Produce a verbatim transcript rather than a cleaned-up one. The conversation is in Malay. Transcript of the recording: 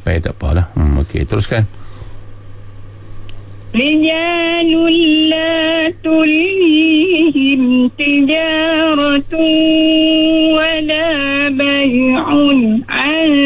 sampai, tak apalah. Hmm, okey, teruskan. Rijalul la tulihim tijaratun wala bay'un